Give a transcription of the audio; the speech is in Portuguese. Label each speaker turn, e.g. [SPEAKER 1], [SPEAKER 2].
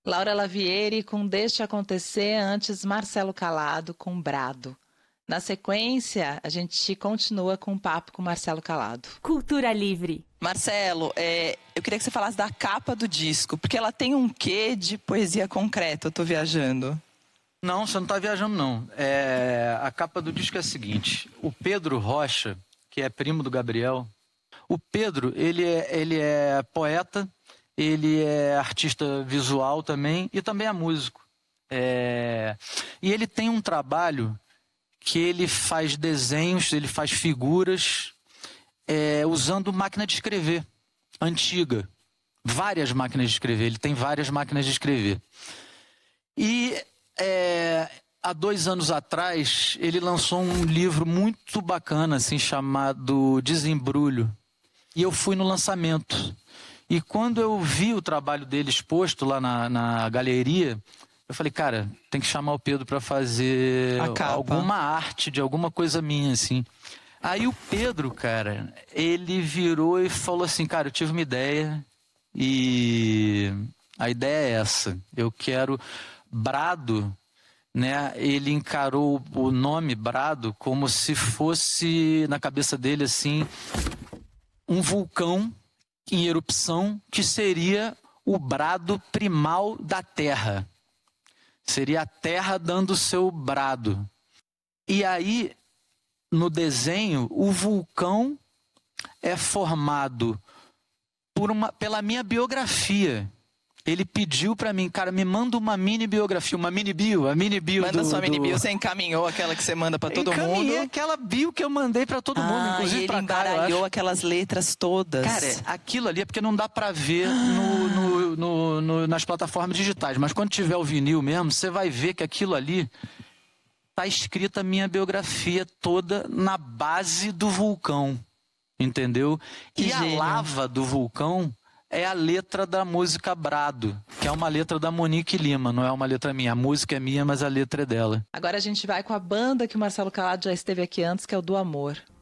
[SPEAKER 1] Laura Lavieri com Deixe Acontecer, antes Marcelo Calado com Brado. Na sequência, a gente continua com um papo com Marcelo Calado.
[SPEAKER 2] Cultura Livre.
[SPEAKER 3] Marcelo, eu queria que você falasse da capa do disco, porque ela tem um quê de poesia concreta, eu tô viajando.
[SPEAKER 4] Não, você não está viajando, não. A capa do disco é a seguinte. O Pedro Rocha, que é primo do Gabriel, o Pedro, ele é poeta, ele é artista visual também e também é músico. E ele tem um trabalho que ele faz desenhos, ele faz figuras usando máquina de escrever antiga. Várias máquinas de escrever, ele tem várias máquinas de escrever. E há 2 anos atrás, ele lançou um livro muito bacana, assim, chamado Desembrulho. E eu fui no lançamento. E quando eu vi o trabalho dele exposto lá na galeria, eu falei, cara, tem que chamar o Pedro para fazer alguma arte de alguma coisa minha, assim. Aí o Pedro, cara, ele virou e falou assim, cara, eu tive uma ideia e a ideia é essa. Eu quero Brado, né? Ele encarou o nome Brado como se fosse, na cabeça dele, assim, um vulcão em erupção que seria o brado primal da Terra. Seria a Terra dando o seu brado. E aí, no desenho, o vulcão é formado pela minha biografia. Ele pediu pra mim, cara, me manda uma mini biografia, uma mini bio.
[SPEAKER 3] Manda sua mini bio, você encaminhou aquela que você manda pra todo mundo?
[SPEAKER 4] Encaminhei aquela bio que eu mandei pra todo mundo, inclusive pra cá,
[SPEAKER 3] ele embaralhou aquelas letras todas.
[SPEAKER 4] Cara, aquilo ali é porque não dá pra ver nas plataformas digitais, mas quando tiver o vinil mesmo, você vai ver que aquilo ali tá escrita a minha biografia toda na base do vulcão, entendeu? E a lava do vulcão é a letra da música Brado, que é uma letra da Monique Lima, não é uma letra minha. A música é minha, mas a letra é dela.
[SPEAKER 1] Agora a gente vai com a banda que o Marcelo Calado já esteve aqui antes, que é o Do Amor.